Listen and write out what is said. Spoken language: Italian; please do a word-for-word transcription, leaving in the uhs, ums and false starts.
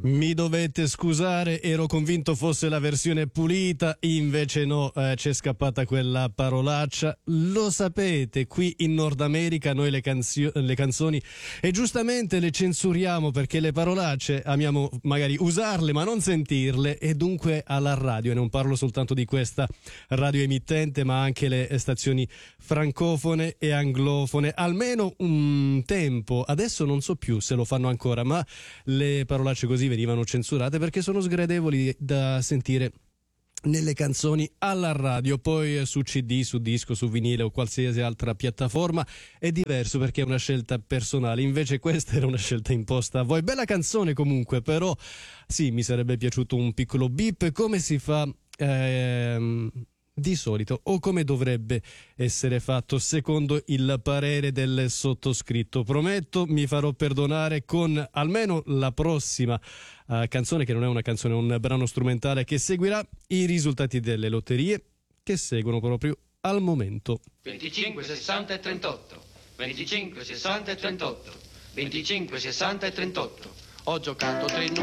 Mi dovete scusare, ero convinto fosse la versione pulita, invece no, eh, c'è scappata quella parolaccia. Lo sapete, qui in Nord America noi le, canzio- le canzoni e giustamente le censuriamo perché le parolacce amiamo magari usarle ma non sentirle, e dunque alla radio, e non parlo soltanto di questa radio emittente ma anche le stazioni francofone e anglofone, almeno un tempo, adesso non so più se lo fanno ancora, ma le parolacce così venivano censurate perché sono sgradevoli da sentire nelle canzoni alla radio. Poi su C D, su disco, su vinile o qualsiasi altra piattaforma è diverso perché è una scelta personale, invece questa era una scelta imposta a voi. Bella canzone comunque, però sì, mi sarebbe piaciuto un piccolo beep, come si fa ehm, di solito, o come dovrebbe essere fatto secondo il parere del sottoscritto. Prometto, mi farò perdonare con almeno la prossima uh, canzone, che non è una canzone, è un brano strumentale che seguirà, i risultati delle lotterie che seguono proprio al momento. venticinque, sessanta e trentotto, venticinque, sessanta e trentotto, venticinque, sessanta e trentotto. Ho giocato tre numeri.